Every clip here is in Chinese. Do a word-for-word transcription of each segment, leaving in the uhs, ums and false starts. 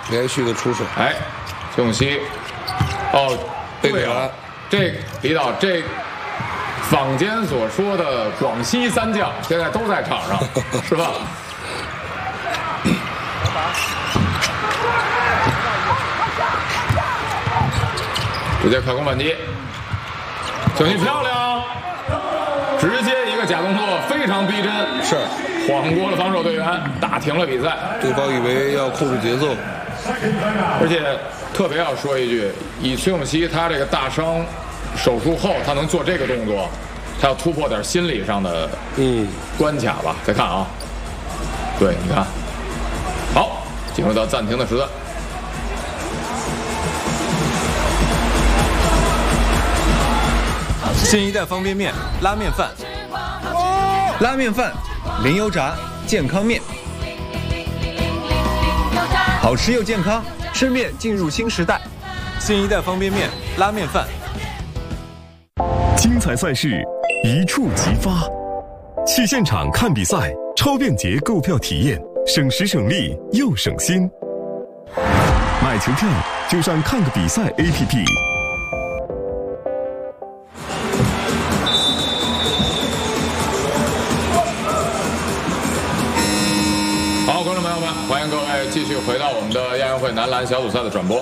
连续的出手。 哎，崔永熙，哦，对了，这李导这坊间所说的广西三将现在都在场上，是吧？直接快攻反击，球技漂亮，直接一个假动作，非常逼真， 是晃过了防守队员，打停了比赛。 对方以为要控制节奏， 而且特别要说一句，以崔永熙他这个大伤手术后，他能做这个动作，他要突破点心理上的嗯关卡吧。再看啊，对，你看，好，进入到暂停的时段。 新一代方便面拉面饭，拉面饭零油炸健康面，好吃又健康，吃面进入新时代。新一代方便面拉面饭， 精彩赛事一触即发，去现场看比赛，超便捷购票体验，省时省力又省心。买球票就上看个比赛 A P P。 好，观众朋友们，欢迎各位继续回到我们的亚运会男篮小组赛的转播。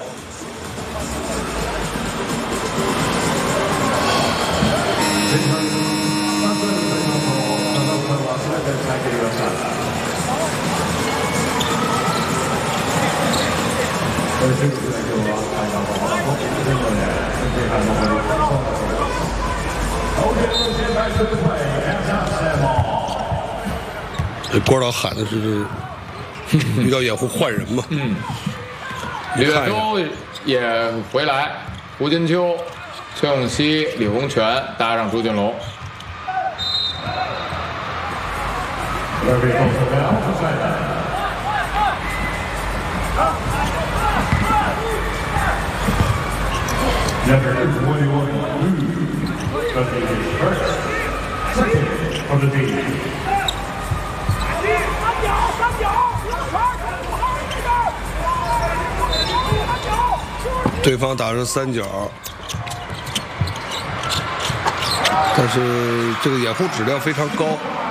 这郭导喊的是比较掩护换人嘛？ 嗯，李月洲也回来，胡金秋、崔永熙、李洪权搭上朱俊龙。 对方打成三角，但是这个掩护质量非常高。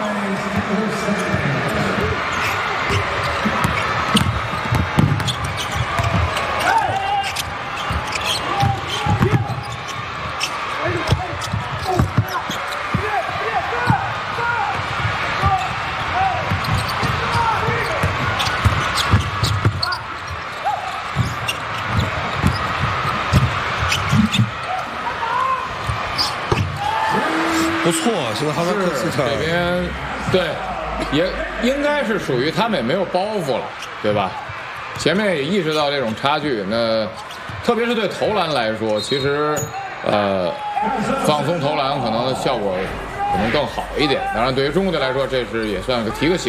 不错，现在哈萨克斯坦这边对，也应该是属于他们也没有包袱了，对吧？前面也意识到这种差距，那特别是对投篮来说，其实呃放松投篮可能效果可能更好一点。当然，对于中国队来说，这是也算个提个醒。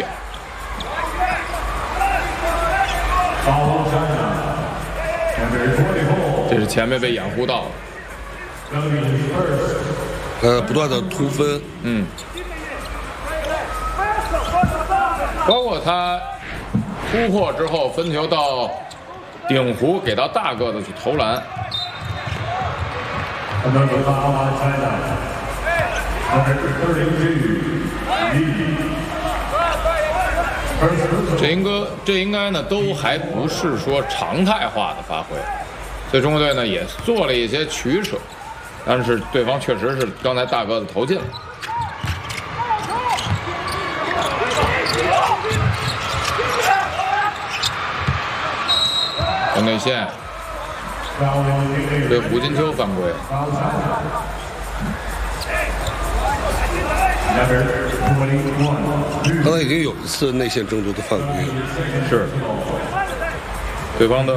这是前面被掩护到了。 呃，不断的突分， 嗯，包括他突破之后分球到顶弧，给到大个子去投篮。这应该这应该呢都还不是说常态化的发挥，所以中国队呢也做了一些取舍。但是对方确实是刚才大个子投进了。从内线对胡金秋犯规。 刚才已经有一次内线争夺的犯规了， 是对方的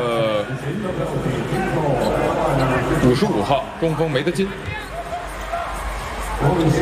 五十五号中锋没得进。